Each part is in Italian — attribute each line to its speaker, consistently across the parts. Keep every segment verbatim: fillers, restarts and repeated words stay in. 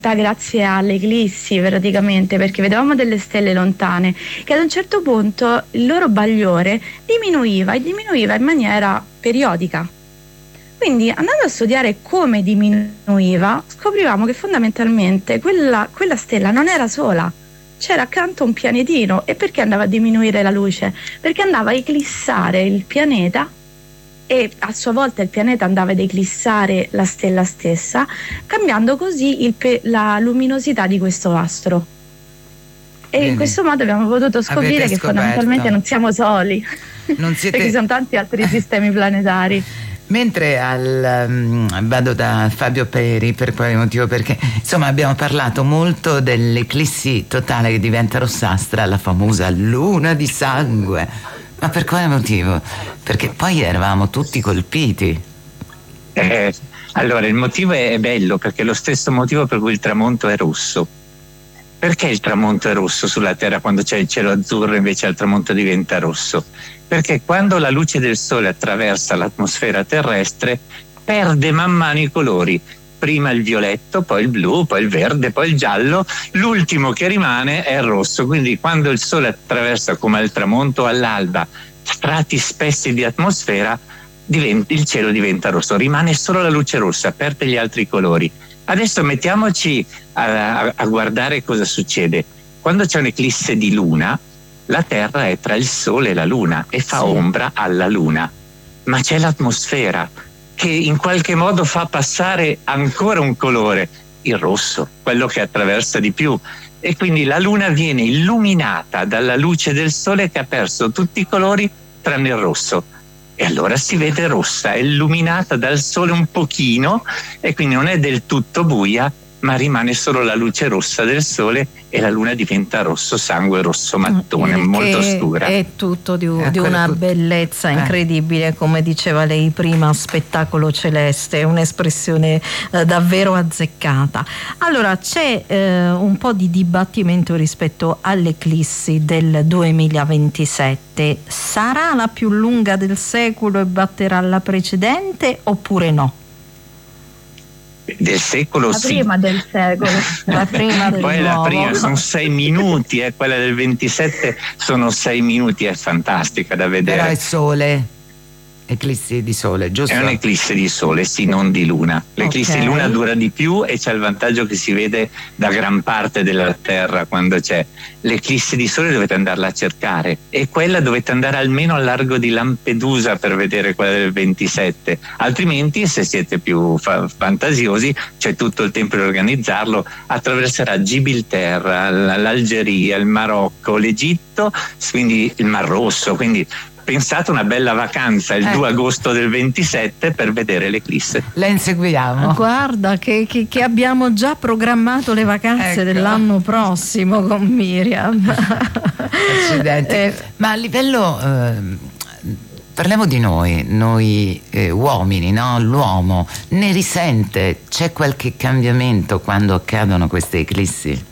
Speaker 1: grazie alle eclissi praticamente, perché vedevamo delle stelle lontane che ad un certo punto il loro bagliore diminuiva e diminuiva in maniera periodica. Quindi andando a studiare come diminuiva, scoprivamo che fondamentalmente quella, quella stella non era sola, c'era accanto un pianetino. E perché andava a diminuire la luce? Perché andava a eclissare il pianeta e a sua volta il pianeta andava ad eclissare la stella stessa, cambiando così il pe- la luminosità di questo astro. E
Speaker 2: Bene.
Speaker 1: In questo modo abbiamo potuto scoprire
Speaker 2: Avete
Speaker 1: che
Speaker 2: scoperto.
Speaker 1: fondamentalmente non siamo soli,
Speaker 2: Non siete...
Speaker 1: perché ci sono tanti altri sistemi planetari.
Speaker 2: Mentre al, um, vado da Fabio Peri, per quale motivo? Perché insomma abbiamo parlato molto dell'eclissi totale che diventa rossastra, la famosa luna di sangue. Ma per quale motivo? Perché poi eravamo tutti colpiti.
Speaker 3: Eh, allora il motivo è bello, perché è lo stesso motivo per cui il tramonto è rosso. Perché il tramonto è rosso sulla Terra quando c'è il cielo azzurro, invece al tramonto diventa rosso? Perché quando la luce del Sole attraversa l'atmosfera terrestre perde man mano i colori. Prima il violetto, poi il blu, poi il verde, poi il giallo, l'ultimo che rimane è il rosso. Quindi quando il Sole attraversa, come al tramonto o all'alba, strati spessi di atmosfera, diventa, il cielo diventa rosso, rimane solo la luce rossa, perde gli altri colori. Adesso mettiamoci a, a guardare cosa succede. Quando c'è un'eclisse di luna, la Terra è tra il Sole e la Luna e fa
Speaker 1: Sì.
Speaker 3: ombra alla Luna, ma c'è l'atmosfera che in qualche modo fa passare ancora un colore, il rosso, quello che attraversa di più, e quindi la Luna viene illuminata dalla luce del Sole che ha perso tutti i colori tranne il rosso. E allora si vede rossa, è illuminata dal Sole un pochino e quindi non è del tutto buia, ma rimane solo la luce rossa del Sole e la Luna diventa rosso sangue, rosso mattone,
Speaker 4: Che
Speaker 3: molto scura.
Speaker 4: È tutto di,
Speaker 2: Eh,
Speaker 4: di una
Speaker 2: quello-
Speaker 4: bellezza
Speaker 2: eh.
Speaker 4: incredibile, come diceva lei prima, spettacolo celeste, un'espressione eh, davvero azzeccata. Allora c'è eh, un po' di dibattimento rispetto all'eclissi del duemilaventisette. Sarà la più lunga del secolo e batterà la precedente oppure no?
Speaker 3: Del secolo
Speaker 1: La
Speaker 3: sì.
Speaker 1: prima del secolo.
Speaker 4: La prima del
Speaker 3: Poi la
Speaker 4: nuovo.
Speaker 3: prima sono sei minuti, eh, quella del ventisette sono sei minuti, è fantastica da vedere.
Speaker 2: Però è sole, eclissi di sole, giusto?
Speaker 3: È un'eclisse di sole, sì, non di luna. L'eclisse
Speaker 4: Ok.
Speaker 3: di luna dura di più e c'è il vantaggio che si vede da gran parte della Terra quando c'è. L'eclisse di sole dovete andarla a cercare e quella dovete andare almeno al largo di Lampedusa per vedere quella del ventisette. Altrimenti, se siete più fa- fantasiosi, c'è tutto il tempo di organizzarlo, attraverserà Gibilterra, l- l'Algeria, il Marocco, l'Egitto, quindi il Mar Rosso, quindi pensate una bella vacanza il
Speaker 2: Ecco.
Speaker 3: due agosto del ventisette per vedere l'eclisse.
Speaker 2: La inseguiamo.
Speaker 4: Guarda che, che- che abbiamo già programmato le vacanze
Speaker 2: Ecco.
Speaker 4: dell'anno prossimo con Miriam.
Speaker 2: Accidenti.
Speaker 4: Eh,
Speaker 2: Ma a livello ehm, parliamo di noi, noi eh, uomini, no? L'uomo ne risente? C'è qualche cambiamento quando accadono queste eclissi?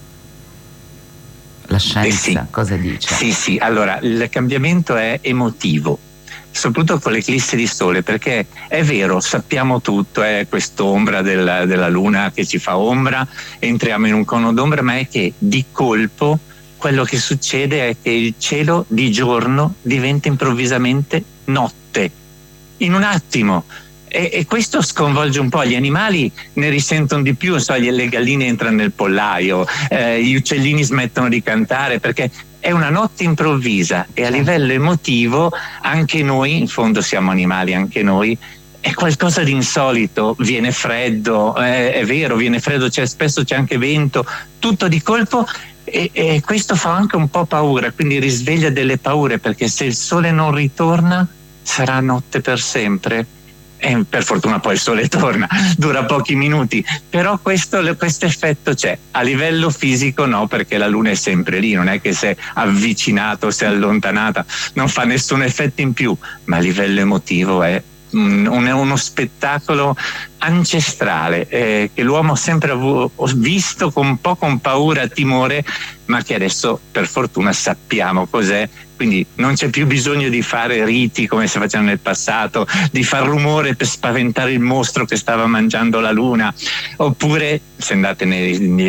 Speaker 2: La scienza
Speaker 3: Eh sì.
Speaker 2: cosa dice?
Speaker 3: Sì, sì, allora il cambiamento è emotivo, soprattutto con l'eclisse di sole, perché è vero, sappiamo tutto, è quest'ombra della, della luna che ci fa ombra, entriamo in un cono d'ombra, ma è che di colpo quello che succede è che il cielo di giorno diventa improvvisamente notte, in un attimo. E, e questo sconvolge un po', gli animali ne risentono di più, so, le galline entrano nel pollaio, eh, gli uccellini smettono di cantare perché è una notte improvvisa e a livello emotivo anche noi, in fondo siamo animali anche noi, è qualcosa di insolito, viene freddo, eh, è vero, viene freddo, c'è, spesso c'è anche vento, tutto di colpo. E, e questo fa anche un po' paura, quindi risveglia delle paure, perché se il sole non ritorna sarà notte per sempre. E per fortuna poi il sole torna, dura pochi minuti, però questo questo effetto c'è. A livello fisico no, perché la luna è sempre lì, non è che si è avvicinata o si è allontanata, non fa nessun effetto in più, ma a livello emotivo è un, uno spettacolo ancestrale eh, che l'uomo ha sempre avuto, visto con un po' con paura, timore, ma che adesso per fortuna sappiamo cos'è. Quindi non c'è più bisogno di fare riti come si facevano nel passato, di far rumore per spaventare il mostro che stava mangiando la luna, oppure se andate nei,